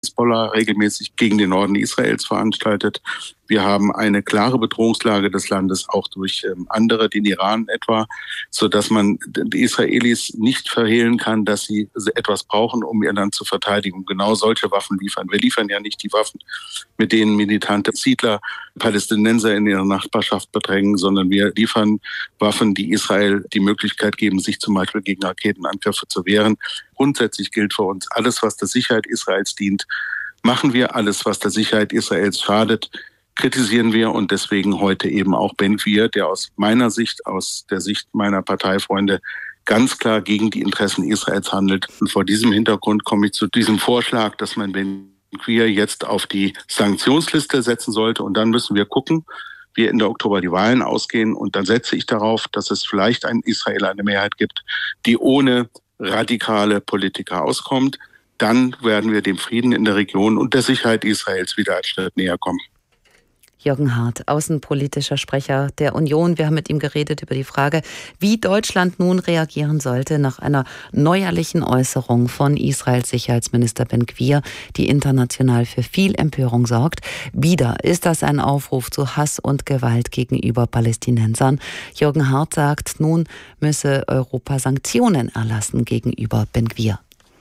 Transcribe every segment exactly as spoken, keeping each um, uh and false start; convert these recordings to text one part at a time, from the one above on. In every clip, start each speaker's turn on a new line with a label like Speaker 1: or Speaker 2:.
Speaker 1: Hisbollah regelmäßig gegen den Norden Israels veranstaltet. Wir haben eine klare Bedrohungslage des Landes auch durch ähm, andere, den Iran etwa, sodass man die Israelis nicht verhehlen kann, dass sie etwas brauchen, um ihr Land zu verteidigen. Genau solche Waffen liefern. Wir liefern ja nicht die Waffen, mit denen militante Siedler Palästinenser in ihrer Nachbarschaft bedrängen, sondern wir liefern Waffen, die Israel die Möglichkeit geben, sich zum Beispiel gegen Raketenangriffe zu wehren. Grundsätzlich gilt für uns, alles, was der Sicherheit Israels dient, machen wir. Alles, was der Sicherheit Israels schadet, kritisieren wir, und deswegen heute eben auch Ben-Gvir, der aus meiner Sicht, aus der Sicht meiner Parteifreunde, ganz klar gegen die Interessen Israels handelt. Und vor diesem Hintergrund komme ich zu diesem Vorschlag, dass man Ben-Gvir jetzt auf die Sanktionsliste setzen sollte, und dann müssen wir gucken, wie Ende Oktober die Wahlen ausgehen, und dann setze ich darauf, dass es vielleicht in Israel eine Mehrheit gibt, die ohne radikale Politiker auskommt. Dann werden wir dem Frieden in der Region und der Sicherheit Israels wieder einen Schritt näher kommen.
Speaker 2: Jürgen Hart, außenpolitischer Sprecher der Union. Wir haben mit ihm geredet über die Frage, wie Deutschland nun reagieren sollte nach einer neuerlichen Äußerung von Israels Sicherheitsminister Ben-Gvir, die international für viel Empörung sorgt. Wieder ist das ein Aufruf zu Hass und Gewalt gegenüber Palästinensern. Jürgen Hart sagt, nun müsse Europa Sanktionen erlassen gegenüber Ben-Gvir.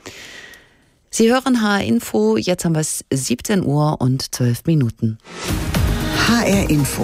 Speaker 2: Sie hören H R Info, jetzt haben wir es siebzehn Uhr und zwölf Minuten.
Speaker 3: H R Info.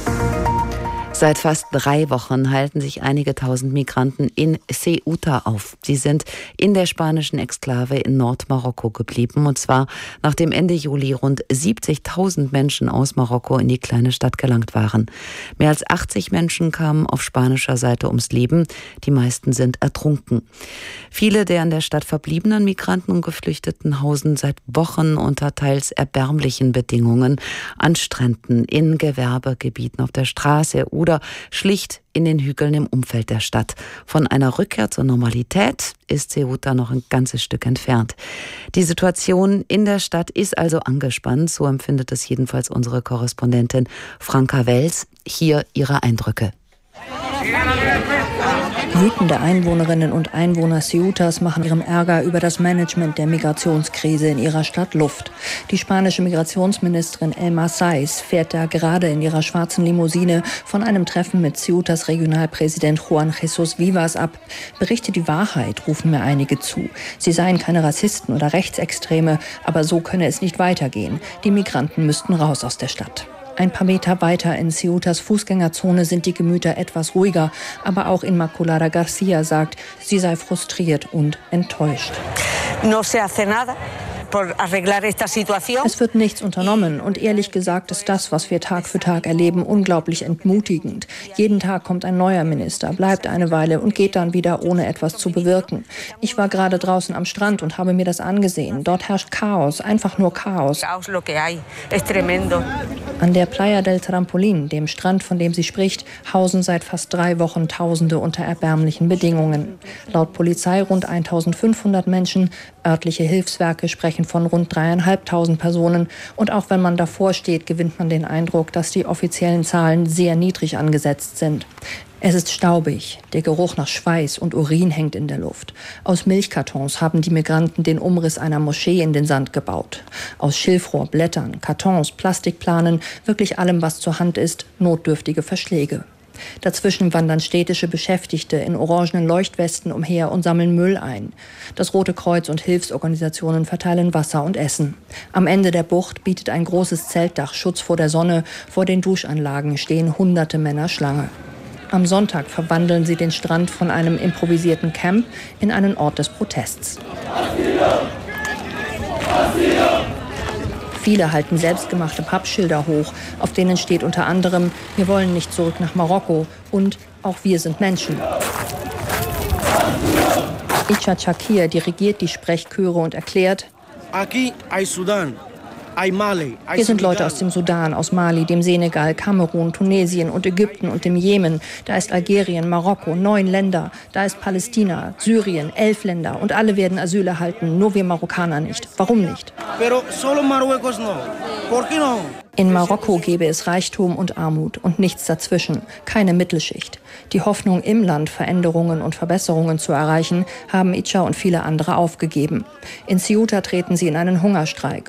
Speaker 2: Seit fast drei Wochen halten sich einige tausend Migranten in Ceuta auf. Sie sind in der spanischen Exklave in Nordmarokko geblieben, und zwar nachdem Ende Juli rund siebzigtausend Menschen aus Marokko in die kleine Stadt gelangt waren. Mehr als achtzig Menschen kamen auf spanischer Seite ums Leben. Die meisten sind ertrunken. Viele der in der Stadt verbliebenen Migranten und Geflüchteten hausen seit Wochen unter teils erbärmlichen Bedingungen an Stränden, in Gewerbegebieten, auf der Straße oder schlicht in den Hügeln im Umfeld der Stadt. Von einer Rückkehr zur Normalität ist Ceuta noch ein ganzes Stück entfernt. Die Situation in der Stadt ist also angespannt, so empfindet es jedenfalls unsere Korrespondentin Franka Wels. Hier ihre Eindrücke.
Speaker 4: Wütende Einwohnerinnen und Einwohner Ceutas machen ihrem Ärger über das Management der Migrationskrise in ihrer Stadt Luft. Die spanische Migrationsministerin Elma Saiz fährt da gerade in ihrer schwarzen Limousine von einem Treffen mit Ceutas Regionalpräsident Juan Jesus Vivas ab. Berichte die Wahrheit, rufen mir einige zu. Sie seien keine Rassisten oder Rechtsextreme, aber so könne es nicht weitergehen. Die Migranten müssten raus aus der Stadt. Ein paar Meter weiter in Ceutas Fußgängerzone sind die Gemüter etwas ruhiger. Aber auch Inmaculada Garcia sagt, sie sei frustriert und enttäuscht.
Speaker 5: No se hace nada.
Speaker 4: Es wird nichts unternommen, und ehrlich gesagt ist das, was wir Tag für Tag erleben, unglaublich entmutigend. Jeden Tag kommt ein neuer Minister, bleibt eine Weile und geht dann wieder, ohne etwas zu bewirken. Ich war gerade draußen am Strand und habe mir das angesehen. Dort herrscht Chaos, einfach nur Chaos. An der Playa del Trampolín, dem Strand, von dem sie spricht, hausen seit fast drei Wochen Tausende unter erbärmlichen Bedingungen. Laut Polizei rund eintausendfünfhundert Menschen, örtliche Hilfswerke sprechen von rund dreieinhalbtausend Personen. Und auch wenn man davor steht, gewinnt man den Eindruck, dass die offiziellen Zahlen sehr niedrig angesetzt sind. Es ist staubig, der Geruch nach Schweiß und Urin hängt in der Luft. Aus Milchkartons haben die Migranten den Umriss einer Moschee in den Sand gebaut. Aus Schilfrohr, Blättern, Kartons, Plastikplanen, wirklich allem, was zur Hand ist, notdürftige Verschläge. Dazwischen wandern städtische Beschäftigte in orangenen Leuchtwesten umher und sammeln Müll ein. Das Rote Kreuz und Hilfsorganisationen verteilen Wasser und Essen. Am Ende der Bucht bietet ein großes Zeltdach Schutz vor der Sonne. Vor den Duschanlagen stehen hunderte Männer Schlange. Am Sonntag verwandeln sie den Strand von einem improvisierten Camp in einen Ort des Protests. Viele halten selbstgemachte Pappschilder hoch, auf denen steht unter anderem: Wir wollen nicht zurück nach Marokko und auch wir sind Menschen. Icha Chakir dirigiert die Sprechchöre und erklärt: Hier sind Leute aus dem Sudan, aus Mali, dem Senegal, Kamerun, Tunesien und Ägypten und dem Jemen. Da ist Algerien, Marokko, neun Länder. Da ist Palästina, Syrien, elf Länder. Und alle werden Asyl erhalten, nur wir Marokkaner nicht. Warum nicht? In Marokko gäbe es Reichtum und Armut und nichts dazwischen, keine Mittelschicht. Die Hoffnung, im Land Veränderungen und Verbesserungen zu erreichen, haben Icha und viele andere aufgegeben. In Ceuta treten sie in einen Hungerstreik